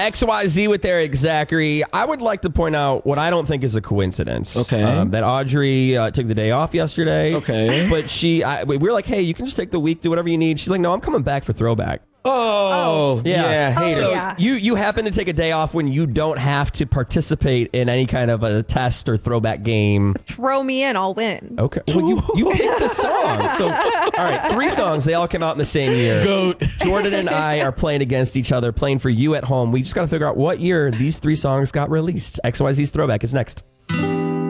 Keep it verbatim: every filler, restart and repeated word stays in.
X Y Z with Eric Zachary. I would like to point out what I don't think is a coincidence. Okay. Um, that Audrey uh, took the day off yesterday. Okay. But she, I, we were like, hey, you can just take the week, do whatever you need. She's like, no, I'm coming back for Throwback. Oh, Oh. Yeah. yeah. Oh, Hater. So yeah. you you happen to take a day off when you don't have to participate in any kind of a test or throwback game. Throw me in, I'll win. Okay. Well, you you picked the song. So all right, three songs. They all came out in the same year. Goat. Jordan and I are playing against each other, playing for you at home. We just got to figure out what year these three songs got released. X Y Z's Throwback is next.